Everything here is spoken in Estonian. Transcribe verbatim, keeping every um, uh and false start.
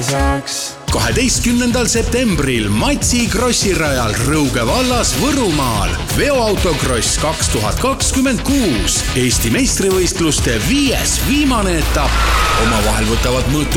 saaks. kaheteistkümnendal septembril Matsi krossirajal Rõuge vallas Võrumaal veoautokross kaks tuhat kakskümmend kuus. Eesti meistrivõistluste viies viimane etapp. Omavahel võtavad mõõtu